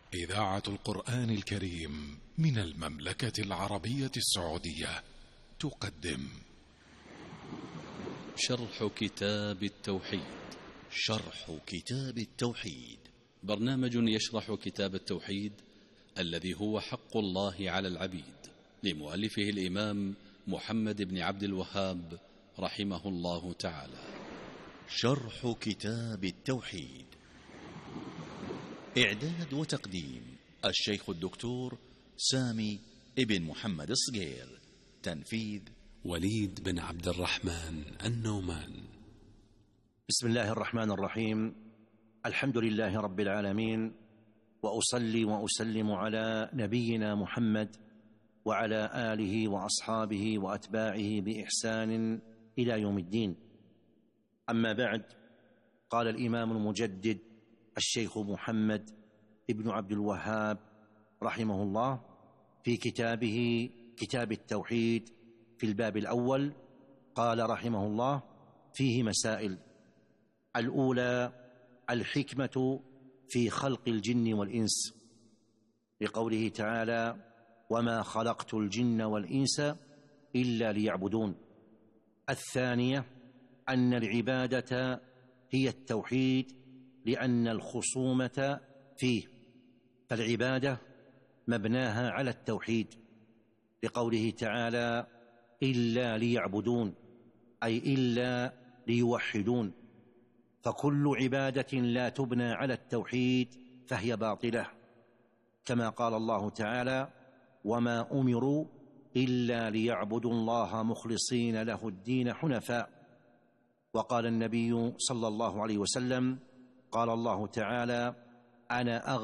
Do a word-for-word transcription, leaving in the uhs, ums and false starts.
إذاعة القرآن الكريم من المملكة العربية السعودية تقدم شرح كتاب التوحيد. شرح كتاب التوحيد برنامج يشرح كتاب التوحيد الذي هو حق الله على العبيد، لمؤلفه الإمام محمد بن عبد الوهاب رحمه الله تعالى. شرح كتاب التوحيد، إعداد وتقديم الشيخ الدكتور سامي ابن محمد الصقير، تنفيذ وليد بن عبد الرحمن النومان. بسم الله الرحمن الرحيم. الحمد لله رب العالمين، وأصلي وأسلم على نبينا محمد وعلى آله وأصحابه وأتباعه بإحسان إلى يوم الدين. أما بعد، قال الإمام المجدد الشيخ محمد ابن عبد الوهاب رحمه الله في كتابه كتاب التوحيد في الباب الأول، قال رحمه الله: فيه مسائل. الأولى: الحكمة في خلق الجن والإنس، لقوله تعالى: وما خلقت الجن والإنس إلا ليعبدون. الثانية: أن العبادة هي التوحيد، لأن الخصومة فيه، فالعبادة مبناها على التوحيد، لقوله تعالى: إلا ليعبدون، أي إلا ليوحدون، فكل عبادة لا تبنى على التوحيد فهي باطلة، كما قال الله تعالى: وما أمروا إلا ليعبدوا الله مخلصين له الدين حنفاء. وقال النبي صلى الله عليه وسلم: قال الله تعالى: أنا أغنى